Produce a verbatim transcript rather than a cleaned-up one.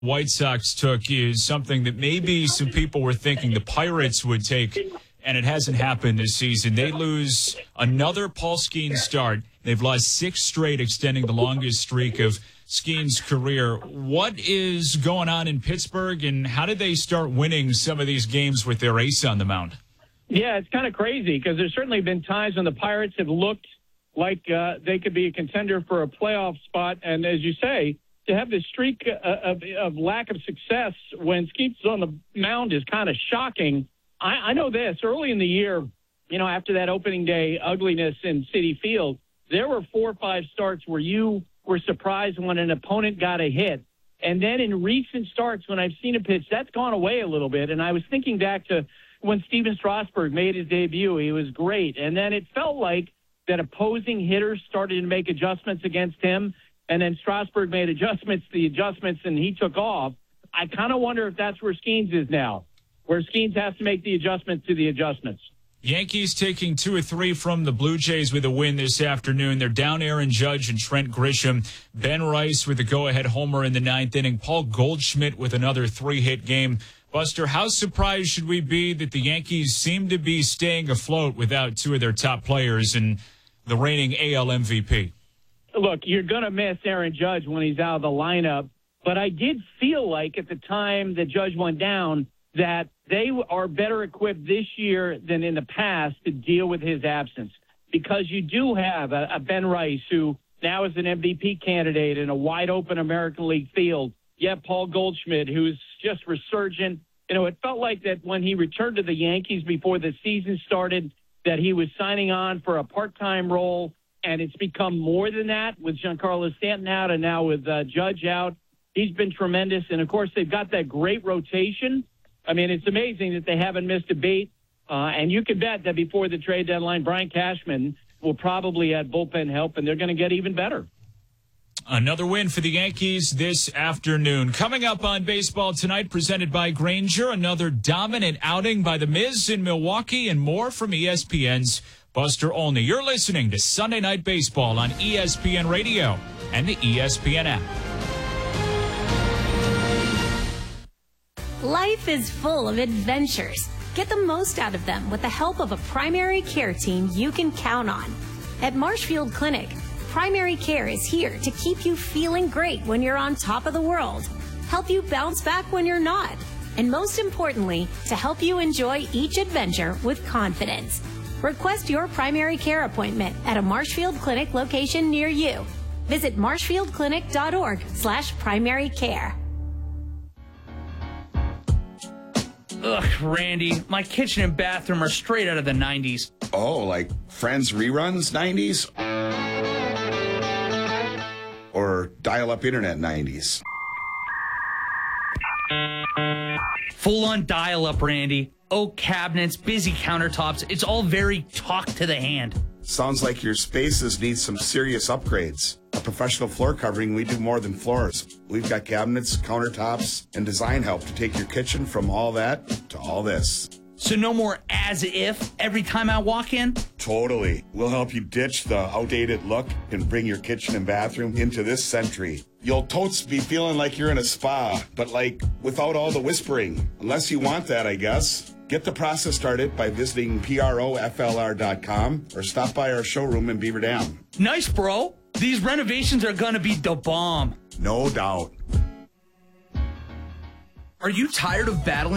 White Sox took is something that maybe some people were thinking the Pirates would take, and it hasn't happened this season. They lose another Paul Skeens start. They've lost six straight, extending the longest streak of Skeens' career. What is going on in Pittsburgh, and how did they start winning some of these games with their ace on the mound? Yeah, it's kind of crazy because there's certainly been times when the Pirates have looked like uh, they could be a contender for a playoff spot. And as you say, to have this streak uh, of, of lack of success when Skeens is on the mound is kind of shocking. I, I know this. Early in the year, you know, after that opening day ugliness in Citi Field, there were four or five starts where you were surprised when an opponent got a hit. And then in recent starts, when I've seen a pitch, that's gone away a little bit. And I was thinking back to when Steven Strasburg made his debut. He was great. And then it felt like that opposing hitters started to make adjustments against him. And then Strasburg made adjustments to the adjustments, and he took off. I kind of wonder if that's where Skeens is now, where Skeens has to make the adjustments to the adjustments. Yankees taking two or three from the Blue Jays with a win this afternoon. They're down Aaron Judge and Trent Grisham. Ben Rice with a go-ahead homer in the ninth inning. Paul Goldschmidt with another three-hit game. Buster, how surprised should we be that the Yankees seem to be staying afloat without two of their top players and the reigning A L M V P? Look, you're going to miss Aaron Judge when he's out of the lineup, but I did feel like at the time that Judge went down that they are better equipped this year than in the past to deal with his absence, because you do have a, a Ben Rice who now is an M V P candidate in a wide-open American League field. You have Paul Goldschmidt, who's just resurgent. You know, it felt like that when he returned to the Yankees before the season started, that he was signing on for a part-time role, and it's become more than that with Giancarlo Stanton out and now with uh, Judge out. He's been tremendous, and, of course, they've got that great rotation. I mean, it's amazing that they haven't missed a beat, uh, and you can bet that before the trade deadline, Brian Cashman will probably add bullpen help, and they're going to get even better. Another win for the Yankees this afternoon. Coming up on Baseball Tonight, presented by Grainger, another dominant outing by the Miz in Milwaukee, and more from E S P N's Buster Olney. You're listening to Sunday Night Baseball on E S P N Radio and the E S P N app. Life is full of adventures. Get the most out of them with the help of a primary care team you can count on. At Marshfield Clinic, primary care is here to keep you feeling great when you're on top of the world, help you bounce back when you're not, and most importantly, to help you enjoy each adventure with confidence. Request your primary care appointment at a Marshfield Clinic location near you. Visit marshfieldclinic.org slash primary care. Ugh, Randy, my kitchen and bathroom are straight out of the nineties. Oh, like Friends reruns nineties? Or dial-up internet nineties? Full-on dial-up, Randy. Oak cabinets, busy countertops. It's all very talk to the hand. Sounds like your spaces need some serious upgrades. A professional floor covering, we do more than floors. We've got cabinets, countertops, and design help to take your kitchen from all that to all this. So no more as if every time I walk in? Totally. We'll help you ditch the outdated look and bring your kitchen and bathroom into this century. You'll totes be feeling like you're in a spa, but like without all the whispering. Unless you want that, I guess. Get the process started by visiting P R O F L R dot com or stop by our showroom in Beaver Dam. Nice, bro. These renovations are gonna be the bomb. No doubt. Are you tired of battling